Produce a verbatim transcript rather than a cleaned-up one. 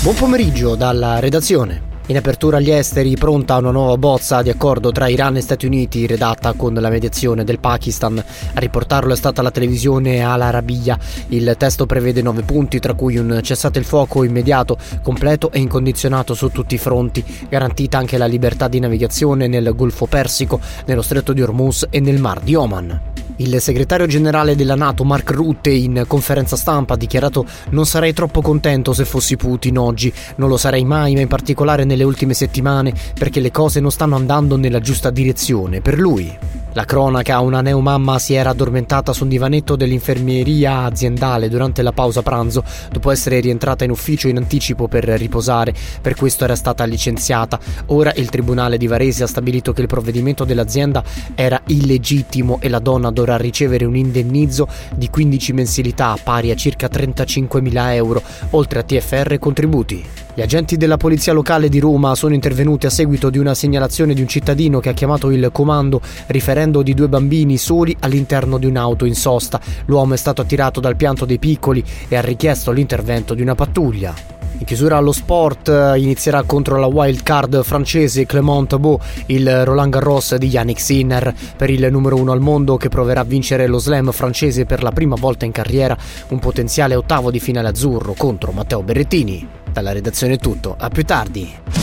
Buon pomeriggio dalla redazione. In apertura agli esteri, pronta una nuova bozza di accordo tra Iran e Stati Uniti, redatta con la mediazione del Pakistan. A riportarlo è stata la televisione Al Arabiya. Il testo prevede nove punti, tra cui un cessate il fuoco immediato, completo e incondizionato su tutti i fronti, garantita anche la libertà di navigazione nel Golfo Persico, nello Stretto di Hormuz e nel Mar di Oman. Il segretario generale della NATO Mark Rutte in conferenza stampa ha dichiarato: non sarei troppo contento se fossi Putin oggi, non lo sarei mai, ma in particolare nelle ultime settimane, perché le cose non stanno andando nella giusta direzione per lui. La cronaca: una neomamma si era addormentata su un divanetto dell'infermieria aziendale durante la pausa pranzo, dopo essere rientrata in ufficio in anticipo per riposare. Per questo era stata licenziata. Ora il tribunale di Varese ha stabilito che il provvedimento dell'azienda era illegittimo e la donna dovrà ricevere un indennizzo di quindici mensilità pari a circa trentacinquemila euro, oltre a T F R e contributi. Gli agenti della polizia locale di Roma sono intervenuti a seguito di una segnalazione di un cittadino che ha chiamato il comando riferendo di due bambini soli all'interno di un'auto in sosta. L'uomo è stato attirato dal pianto dei piccoli e ha richiesto l'intervento di una pattuglia. In chiusura allo sport, inizierà contro la wild card francese Clément Taubeau il Roland Garros di Yannick Sinner, per il numero uno al mondo che proverà a vincere lo slam francese per la prima volta in carriera, un potenziale ottavo di finale azzurro contro Matteo Berrettini. Dalla redazione è tutto, a più tardi.